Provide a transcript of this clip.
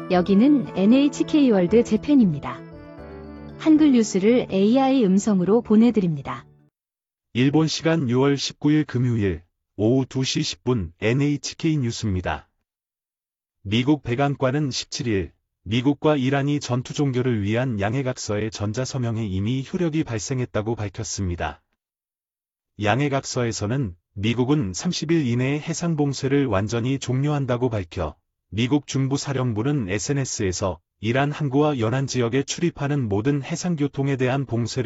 여기는 NHK월드 재팬입니다. 한글 뉴스를 AI 음성으로 보내드립니다. 일본 시간 6월 19일 금요일 오후 2시 10분 NHK 뉴스입니다. 미국 백악관은 17일 미국과 이란이 전투 종결을 위한 양해각서의 전자서명에 이미 효력이 발생했다고 밝혔습니다. 양해각서에서는 미국은 30일 이내에 해상봉쇄를 완전히 종료한다고 밝혀 미국 중부사령부는 SNS에서 이란 항구와 연안 지역에 출입하는 모든 해상교통에 대한 봉쇄를